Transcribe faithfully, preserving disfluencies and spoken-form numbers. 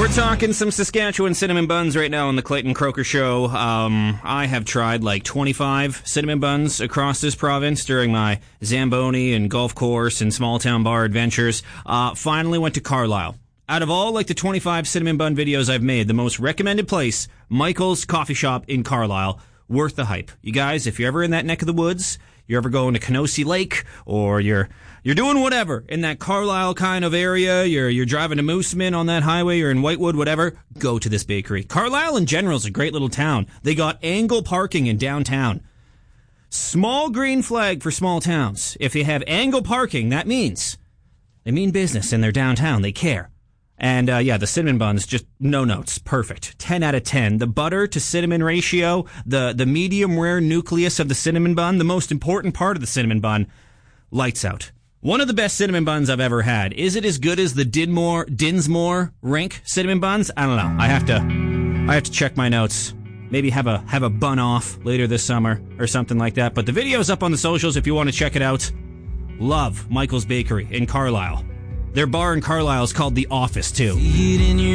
We're talking some Saskatchewan cinnamon buns right now on the Clayton Croker Show. Um, I have tried like twenty-five cinnamon buns across this province during my Zamboni and golf course and small town bar adventures. Uh, finally went to Carlisle. Out of all like the twenty-five cinnamon bun videos I've made, the most recommended place, Michael's Coffee Shop in Carlisle. Worth the hype. You guys, if you're ever in that neck of the woods, you're ever going to Kenosee Lake, or you're you're doing whatever in that Carlisle kind of area, you're you're driving to Moosomin on that highway, you're in Whitewood, whatever, go to this bakery. Carlisle in general is a great little town. They got angle parking in downtown. Small green flag for small towns. If you have angle parking, that means they mean business in their downtown. They care. And, uh, yeah, the cinnamon buns, just no notes. Perfect. ten out of ten. The butter to cinnamon ratio, the, the medium rare nucleus of the cinnamon bun, the most important part of the cinnamon bun, lights out. One of the best cinnamon buns I've ever had. Is it as good as the Dinmore, Dinsmore Rink cinnamon buns? I don't know. I have to, I have to check my notes. Maybe have a, have a bun off later this summer or something like that. But the video's up on the socials if you want to check it out. Love Michael's Bakery in Carlisle. Their bar in Carlisle is called The Office, too.